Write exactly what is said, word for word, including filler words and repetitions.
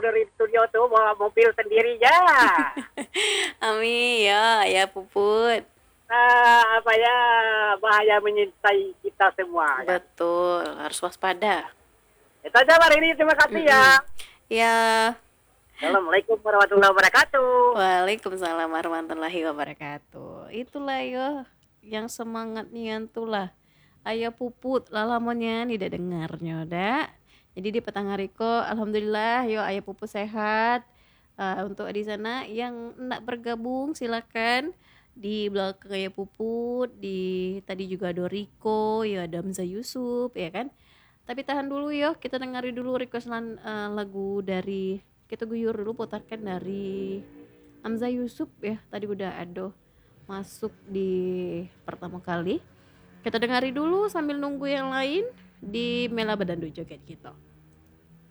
dari studio tuh bawa mobil sendiri ya. Ami ya, ya Puput. Nah, apa ya, bahaya menyintai kita semua kan. Betul, harus waspada. Itu aja hari ini, terima kasih ya. Mm-mm. Ya, Assalamualaikum warahmatullahi wabarakatuh. Waalaikumsalam warahmatullahi wabarakatuh. Itulah yo, yang semangat nian tuh lah. Ayo Puput, lalamonnya tidak dengarnya dah. Jadi di petang hari ko, alhamdulillah yo ayah Puput sehat. Eh, untuk di sana yang nak bergabung silakan di belakang ayah Puput, di tadi juga ada Riko, ya ada Hamzah Yusuf, ya kan? Tapi tahan dulu yo, kita dengari dulu request lan- eh, lagu dari kita guyur dulu putarkan dari Hamzah Yusuf ya. Tadi udah ada masuk di pertama kali. Kita dengari dulu sambil nunggu yang lain di Mela Badandu Joget kita.